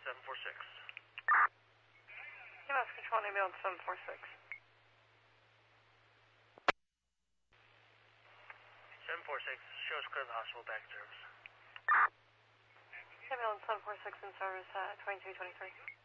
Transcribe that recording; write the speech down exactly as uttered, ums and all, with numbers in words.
seven four six. U S Control, ambulance seven four six. seven four six, show us clear the hospital back service. Ambulance seven four six in service, uh, twenty-two twenty-three.